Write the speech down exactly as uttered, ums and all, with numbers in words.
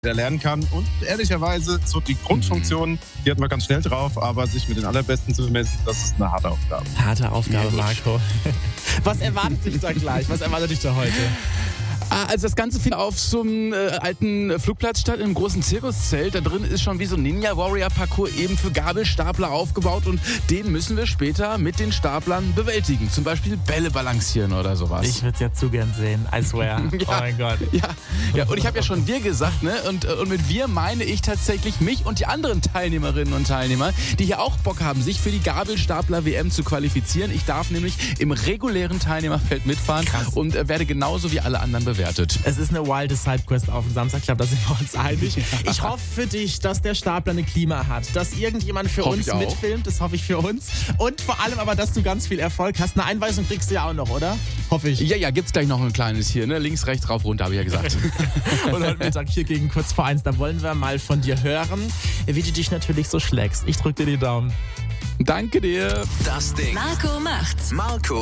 der lernen kann. Und ehrlicherweise, so die Grundfunktionen, die hat man ganz schnell drauf, aber sich mit den Allerbesten zu messen, das ist eine harte Aufgabe. Harte Aufgabe, Ja, Marco. Was erwartet dich da gleich? Was erwartet dich da heute? Ah, also das Ganze findet auf so einem äh, alten Flugplatz statt, in einem großen Zirkuszelt. Da drin ist schon wie so ein Ninja-Warrior-Parcours eben für Gabelstapler aufgebaut und den müssen wir später mit den Staplern bewältigen. Zum Beispiel Bälle balancieren oder sowas. Ich würde es ja zu gern sehen, I swear. Ja. Oh mein Gott. Ja, ja, und ich habe ja schon wir gesagt, ne? Und, und mit wir meine ich tatsächlich mich und die anderen Teilnehmerinnen und Teilnehmer, die hier auch Bock haben, sich für die Gabelstapler-W M zu qualifizieren. Ich darf nämlich im regulären Teilnehmerfeld mitfahren. Krass. Und äh, werde genauso wie alle anderen bewertet. Es ist eine wilde Sidequest auf dem Samstag, ich glaube, da sind wir uns einig. Ich hoffe für dich, dass der Stapler eine Klima hat, dass irgendjemand für Hoffe uns ich auch. mitfilmt, das hoffe ich für uns. Und vor allem aber, dass du ganz viel Erfolg hast. Eine Einweisung kriegst du ja auch noch, oder? Hoffe ich. Ja, ja, gibt's gleich noch ein kleines hier, ne? Links, rechts, rauf, runter, habe ich ja gesagt. Und heute Mittag hier gegen kurz vor eins, da wollen wir mal von dir hören, wie du dich natürlich so schlägst. Ich drücke dir die Daumen. Danke dir. Das Ding. Marco macht's. Marco